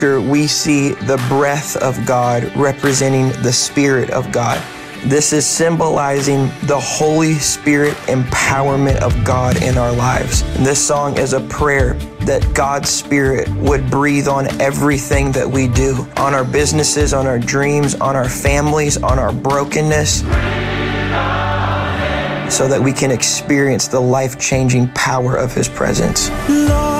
we see the breath of God representing the Spirit of God. This is symbolizing the Holy Spirit empowerment of God in our lives. And this song is a prayer that God's Spirit would breathe on everything that we do, on our businesses, on our dreams, on our families, on our brokenness, so that we can experience the life-changing power of His presence.